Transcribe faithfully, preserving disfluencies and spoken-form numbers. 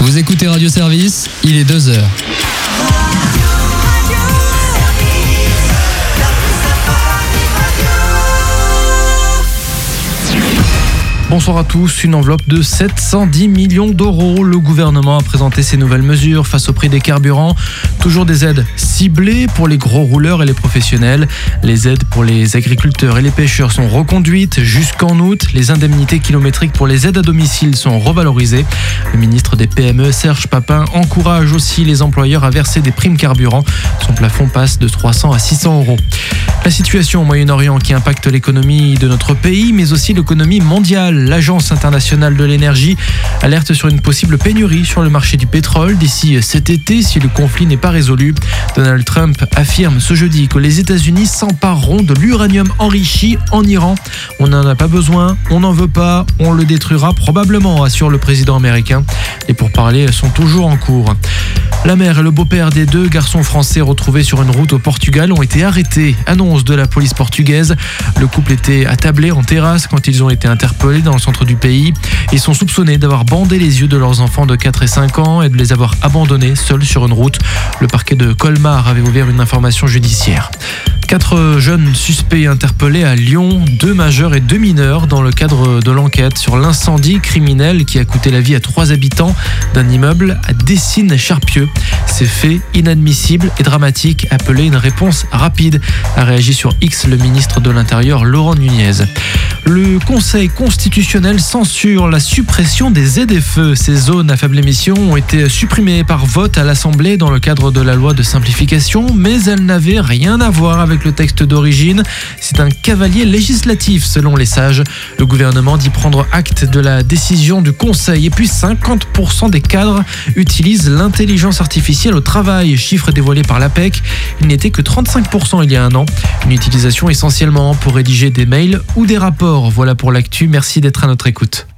Vous écoutez Radio Service, il est deux heures. Bonsoir à tous. Une enveloppe de sept cent dix millions d'euros. Le gouvernement a présenté ses nouvelles mesures face au prix des carburants. Toujours des aides ciblées pour les gros rouleurs et les professionnels. Les aides pour les agriculteurs et les pêcheurs sont reconduites jusqu'en août. Les indemnités kilométriques pour les aides à domicile sont revalorisées. Le ministre des P M E, Serge Papin, encourage aussi les employeurs à verser des primes carburant. Son plafond passe de trois cents à six cents euros. La situation au Moyen-Orient qui impacte l'économie de notre pays, mais aussi l'économie mondiale. L'Agence internationale de l'énergie alerte sur une possible pénurie sur le marché du pétrole d'ici cet été si le conflit n'est pas résolu. Donald Trump affirme ce jeudi que les États-Unis s'empareront de l'uranium enrichi en Iran. On n'en a pas besoin, on n'en veut pas, on le détruira probablement, assure le président américain. Les pourparlers sont toujours en cours. La mère et le beau-père des deux garçons français retrouvés sur une route au Portugal ont été arrêtés. Annonce de la police portugaise. Le couple était attablé en terrasse quand ils ont été interpellés dans le centre du pays. Ils sont soupçonnés d'avoir bandé les yeux de leurs enfants de quatre et cinq ans et de les avoir abandonnés seuls sur une route. Le parquet de Colmar avait ouvert une information judiciaire. Quatre jeunes suspects interpellés à Lyon, deux majeurs et deux mineurs dans le cadre de l'enquête sur l'incendie criminel qui a coûté la vie à trois habitants d'un immeuble à Dessines-Charpieu. Ces faits inadmissibles et dramatiques appelaient une réponse rapide, a réagi sur X le ministre de l'Intérieur Laurent Nunez. Le Conseil constitutionnel censure la suppression des Z F E. Ces zones à faible émission ont été supprimées par vote à l'Assemblée dans le cadre de la loi de simplification, mais elles n'avaient rien à voir avec le texte d'origine. C'est un cavalier législatif selon les sages. Le gouvernement dit prendre acte de la décision du Conseil. Et puis cinquante pour cent des cadres utilisent l'intelligence artificielle au travail, chiffre dévoilé par l'A P E C. Il n'était que trente-cinq pour cent il y a un an. Une utilisation essentiellement pour rédiger des mails ou des rapports. Voilà pour l'actu. Merci d'être à notre écoute.